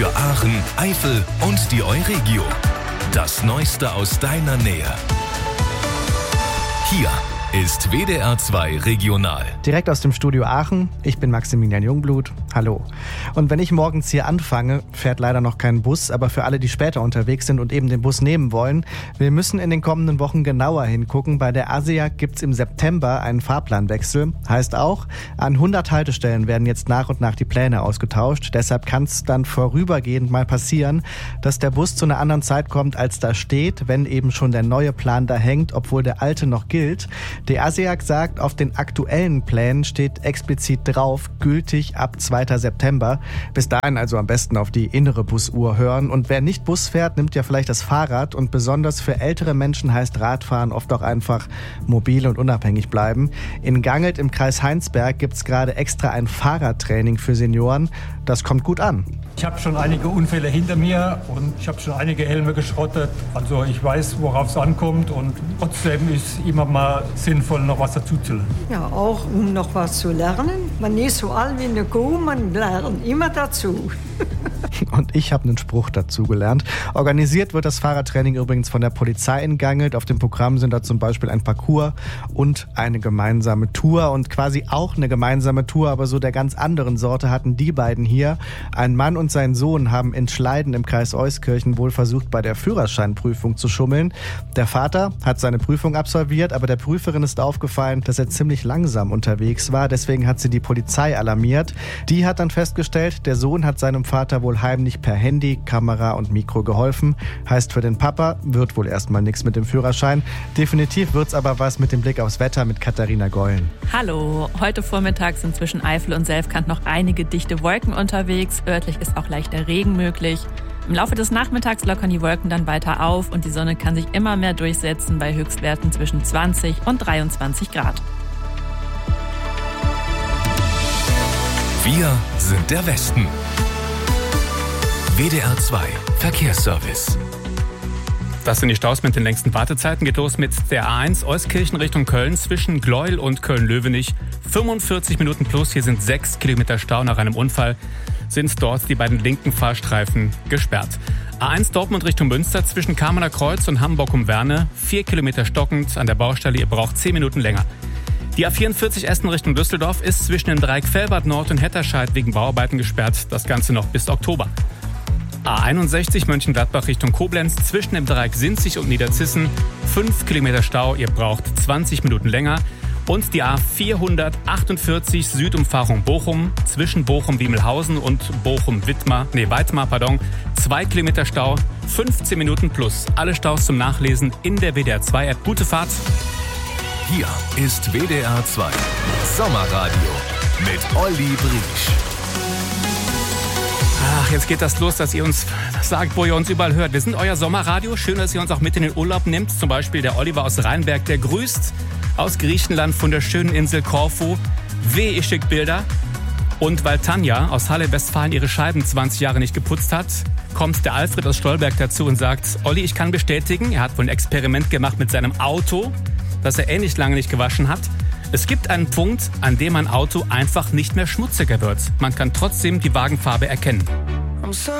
Für Aachen, Eifel und die Euregio. Das Neueste aus deiner Nähe. Hier ist WDR 2 Regional. Direkt aus dem Studio Aachen. Ich bin Maximilian Jungblut. Hallo. Und wenn ich morgens hier anfange, fährt leider noch kein Bus, aber für alle, die später unterwegs sind und eben den Bus nehmen wollen, wir müssen in den kommenden Wochen genauer hingucken. Bei der ASEAG gibt's im September einen Fahrplanwechsel. Heißt auch, an 100 Haltestellen werden jetzt nach und nach die Pläne ausgetauscht. Deshalb kann es dann vorübergehend mal passieren, dass der Bus zu einer anderen Zeit kommt, als da steht, wenn eben schon der neue Plan da hängt, obwohl der alte noch gilt. Die ASEAG sagt, auf den aktuellen Plänen steht explizit drauf, gültig ab 2. September. Bis dahin also am besten auf die innere Busuhr hören. Und wer nicht Bus fährt, nimmt ja vielleicht das Fahrrad. Und besonders für ältere Menschen heißt Radfahren oft auch einfach mobil und unabhängig bleiben. In Gangelt im Kreis Heinsberg gibt es gerade extra ein Fahrradtraining für Senioren. Das kommt gut an. Ich habe schon einige Unfälle hinter mir und ich habe schon einige Helme geschrottet. Also ich weiß, worauf es ankommt, und trotzdem ist immer mal sinnvoll, noch was dazu zu lernen. Ja, auch um noch was zu lernen. Man ist so alt wie eine Kuh, man lernt immer dazu. Und ich habe einen Spruch dazu gelernt. Organisiert wird das Fahrradtraining übrigens von der Polizei in Gangelt. Auf dem Programm sind da zum Beispiel ein Parcours und eine gemeinsame Tour. Und quasi auch eine gemeinsame Tour, aber so der ganz anderen Sorte, hatten die beiden hier. Ein Mann und sein Sohn haben in Schleiden im Kreis Euskirchen wohl versucht, bei der Führerscheinprüfung zu schummeln. Der Vater hat seine Prüfung absolviert, aber der Prüferin ist aufgefallen, dass er ziemlich langsam unterwegs war. Deswegen hat sie die Polizei alarmiert. Die hat dann festgestellt, der Sohn hat seinem Vater wohl heimlich per Handy, Kamera und Mikro geholfen. Heißt für den Papa, wird wohl erstmal nichts mit dem Führerschein. Definitiv wird's aber was mit dem Blick aufs Wetter mit Katharina Gollen. Hallo, heute Vormittag sind zwischen Eifel und Selfkant noch einige dichte Wolken unterwegs. Örtlich ist auch leichter Regen möglich. Im Laufe des Nachmittags lockern die Wolken dann weiter auf und die Sonne kann sich immer mehr durchsetzen bei Höchstwerten zwischen 20 und 23 Grad. Wir sind der Westen. WDR 2 Verkehrsservice. Das sind die Staus mit den längsten Wartezeiten. Geht los mit der A1 Euskirchen Richtung Köln zwischen Gleuel und Köln-Löwenich. 45 Minuten plus. Hier sind 6 Kilometer Stau. Nach einem Unfall sind dort die beiden linken Fahrstreifen gesperrt. A1 Dortmund Richtung Münster zwischen Kamener Kreuz und Hamburg um Werne. 4 Kilometer stockend an der Baustelle. Ihr braucht 10 Minuten länger. Die A44 Essen Richtung Düsseldorf ist zwischen dem Dreieck Velbert Nord und Hetterscheid wegen Bauarbeiten gesperrt. Das Ganze noch bis Oktober. A61 Mönchengladbach Richtung Koblenz zwischen dem Dreieck Sinzig und Niederzissen. 5 Kilometer Stau, ihr braucht 20 Minuten länger. Und die A448 Südumfahrung Bochum zwischen Bochum-Wiemelhausen und Weitmar, 2 Kilometer Stau, 15 Minuten plus. Alle Staus zum Nachlesen in der WDR 2 App. Gute Fahrt. Hier ist WDR 2 Sommerradio mit Olli Briesch. Ach, jetzt geht das los, dass ihr uns sagt, wo ihr uns überall hört. Wir sind euer Sommerradio. Schön, dass ihr uns auch mit in den Urlaub nehmt. Zum Beispiel der Oliver aus Rheinberg, der grüßt aus Griechenland von der schönen Insel Korfu. Ich schick Bilder. Und weil Tanja aus Halle-Westfalen ihre Scheiben 20 Jahre nicht geputzt hat, kommt der Alfred aus Stolberg dazu und sagt, Olli, ich kann bestätigen, er hat wohl ein Experiment gemacht mit seinem Auto, das er ähnlich lange nicht gewaschen hat. Es gibt einen Punkt, an dem ein Auto einfach nicht mehr schmutziger wird. Man kann trotzdem die Wagenfarbe erkennen.